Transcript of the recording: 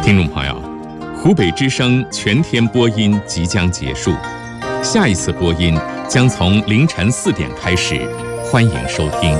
听众朋友，湖北之声全天播音即将结束，下一次播音将从凌晨4点开始，欢迎收听。